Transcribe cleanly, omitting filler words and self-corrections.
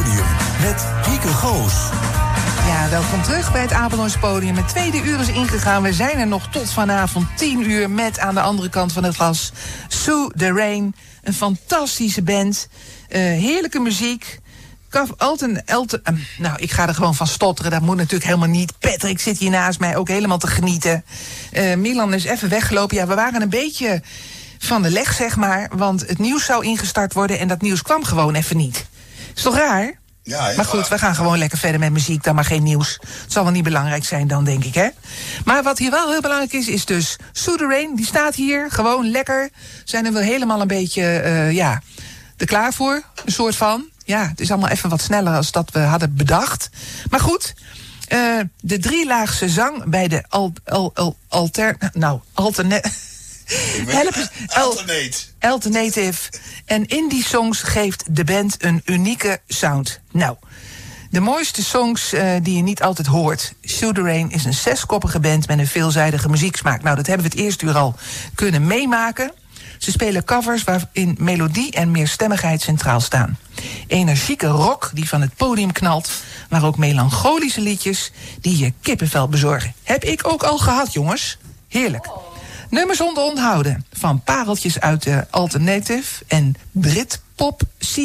Podium met Wieke Goos. Ja, welkom terug bij het Apeldoorns Podium. Het tweede uur is ingegaan. We zijn er nog tot vanavond 10 uur met aan de andere kant van het glas Sue the Rain. Een fantastische band. Heerlijke muziek. Nou, ik ga er gewoon van stotteren. Dat moet natuurlijk helemaal niet. Patrick zit hier naast mij ook helemaal te genieten. Milan is even weggelopen. Ja, we waren een beetje van de leg, zeg maar. Want het nieuws zou ingestart worden en dat nieuws kwam gewoon even niet. Is toch raar? Ja, maar goed, we gaan gewoon lekker verder met muziek, dan maar geen nieuws. Het zal wel niet belangrijk zijn dan, denk ik, hè? Maar wat hier wel heel belangrijk is dus Sue the Rain, die staat hier, gewoon lekker. Zijn er wel helemaal een beetje, er klaar voor, een soort van. Ja, het is allemaal even wat sneller als dat we hadden bedacht. Maar goed, de drielaagse zang bij de Alternative. En in die songs geeft de band een unieke sound. Nou, de mooiste songs die je niet altijd hoort. Sue the Rain is een 6-koppige band met een veelzijdige muzieksmaak. Nou, dat hebben we het eerste uur al kunnen meemaken. Ze spelen covers waarin melodie en meerstemmigheid centraal staan. Energieke rock die van het podium knalt, maar ook melancholische liedjes die je kippenvel bezorgen. Heb ik ook al gehad, jongens. Heerlijk. Nummers onder onthouden van pareltjes uit de Alternative en Britpop